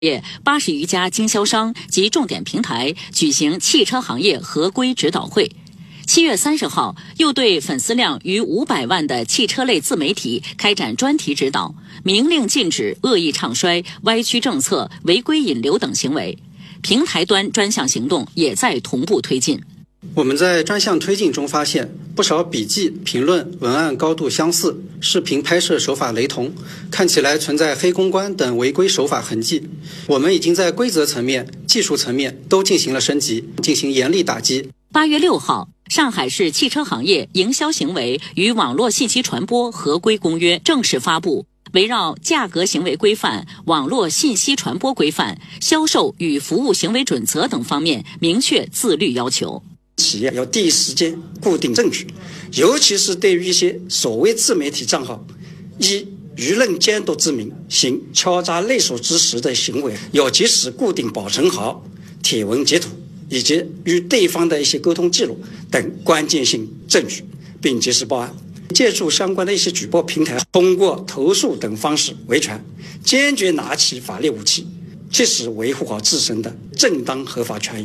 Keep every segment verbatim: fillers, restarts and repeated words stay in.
业八十余家经销商及重点平台举行汽车行业合规指导会。七月三十号，又对粉丝量逾五百万的汽车类自媒体开展专题指导，明令禁止恶意唱衰、歪曲政策、违规引流等行为。平台端专项行动也在同步推进。 我们在专项推进中发现，不少笔记、评论、文案高度相似，视频拍摄手法雷同，看起来存在黑公关等违规手法痕迹。我们已经在规则层面、技术层面都进行了升级，进行严厉打击。 八月六号，上海市汽车行业营销行为与网络信息传播合规公约正式发布，围绕价格行为规范、网络信息传播规范、销售与服务行为准则等方面明确自律要求。 企业要第一时间固定证据，尤其是对于一些所谓自媒体账号，以舆论监督之名行敲诈勒索之实的行为，要及时固定保存好帖文截图以及与对方的一些沟通记录等关键性证据，并及时报案。借助相关的一些举报平台，通过投诉等方式维权，坚决拿起法律武器，切实维护好自身的正当合法权益。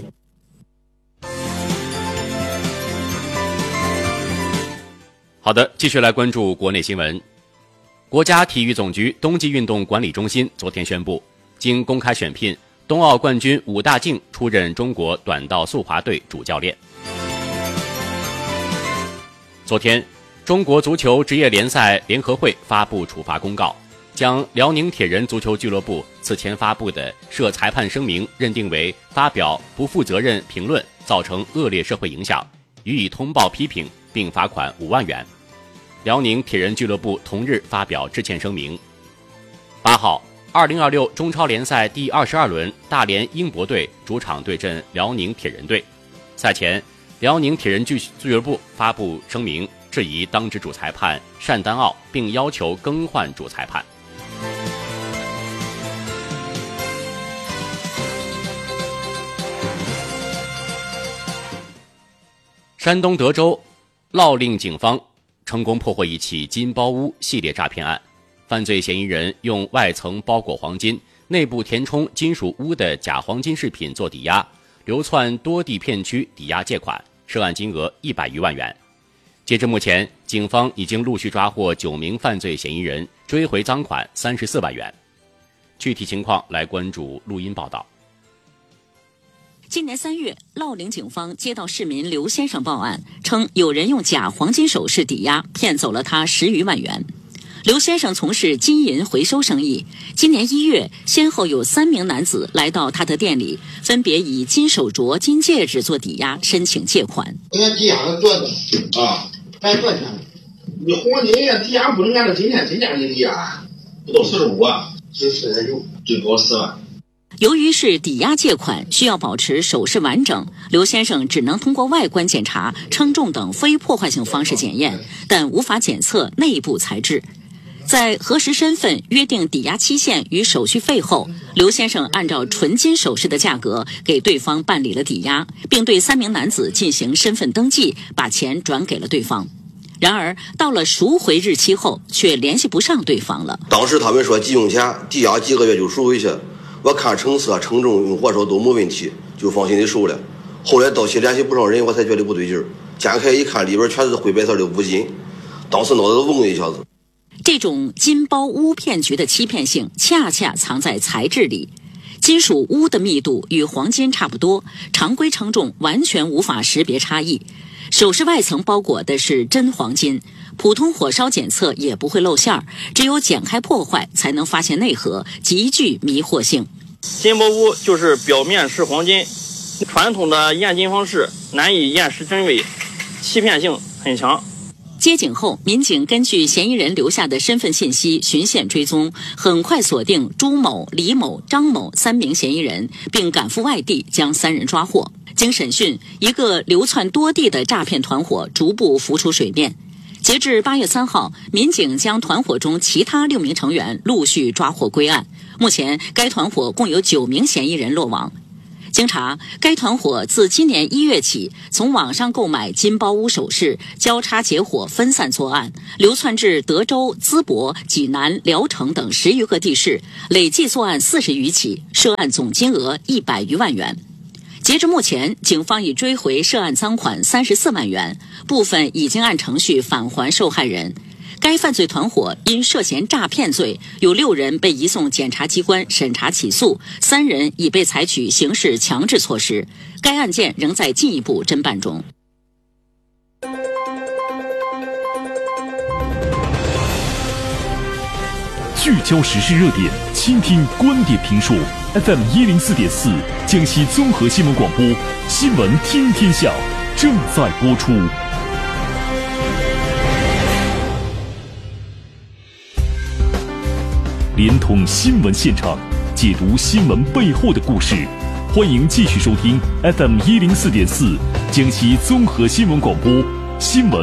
好的，继续来关注国内新闻。国家体育总局冬季运动管理中心昨天宣布，经公开选聘，冬奥冠军武大靖出任中国短道速滑队主教练。昨天，中国足球职业联赛联合会发布处罚公告，将辽宁铁人足球俱乐部此前发布的涉裁判声明认定为发表不负责任评论，造成恶劣社会影响，予以通报批评，并罚款五万元。辽宁铁人俱乐部同日发表致歉声明。八号，二零二六中超联赛第二十二轮，大连英博队主场对阵辽宁铁人队。赛前，辽宁铁人俱乐部发布声明，质疑当值主裁判单丹奥，并要求更换主裁判。山东德州乐令警方成功破获一起金包屋系列诈骗案，犯罪嫌疑人用外层包裹黄金，内部填充金属钨的假黄金饰品做抵押，流窜多地片区抵押借款，涉案金额一百余万元。截至目前，警方已经陆续抓获九名犯罪嫌疑人，追回赃款三十四万元。具体情况来关注录音报道。 今年三月，乐陵警方接到市民刘先生报案，称有人用假黄金首饰抵押，骗走了他十余万元。刘先生从事金银回收生意，今年一月，先后有三名男子来到他的店里，分别以金手镯、金戒指做抵押，申请借款。 人家抵押了赚的啊，还赚钱了。你黄金抵押不能按照今天金价给抵押，不都四十五万，只是人有最高四万。 由于是抵押借款，需要保持首饰完整，刘先生只能通过外观检查、称重等非破坏性方式检验，但无法检测内部材质。在核实身份、约定抵押期限与手续费后，刘先生按照纯金首饰的价格给对方办理了抵押，并对三名男子进行身份登记，把钱转给了对方。然而，到了赎回日期后，却联系不上对方了。 当时他们说急用钱，抵押几个月就赎回去。我看成色、称重、用货手都没问题，就放心的收了。后来到期联系不上人，我才觉得不对劲儿。掀开一看，里边全是灰白色的乌金，当时脑袋都嗡了一下子。 这种金包屋骗局的欺骗性，恰恰藏在材质里。金属钨的密度与黄金差不多，常规称重完全无法识别差异。首饰外层包裹的是真黄金，普通火烧检测也不会露馅儿，只有剪开破坏才能发现内核，极具迷惑性。 金包屋就是表面是黄金，传统的验金方式难以验识真伪，欺骗性很强。 接警后，民警根据嫌疑人留下的身份信息循线追踪，很快锁定朱某、李某、张某三名嫌疑人，并赶赴外地将三人抓获。经审讯，一个流窜多地的诈骗团伙逐步浮出水面。截至八月三号，民警将团伙中其他六名成员陆续抓获归案。目前，该团伙共有九名嫌疑人落网。 经查，该团伙自今年一月起，从网上购买金包屋首饰，交叉结伙分散作案，流窜至德州、淄博、济南、聊城等十余个地市，累计作案四十余起，涉案总金额一百余万元。截至目前，警方已追回涉案赃款三十四万元，部分已经按程序返还受害人。该犯罪团伙因涉嫌诈骗罪，有六人被移送检察机关审查起诉，三人已被采取刑事强制措施。该案件仍在进一步侦办中。 聚焦时事热点，倾听观点评述。F M 一零四点四，江西综合新闻广播，新闻听天下正在播出。连通新闻现场，解读新闻背后的故事。欢迎继续收听 F M 一零四点四，江西综合新闻广播新闻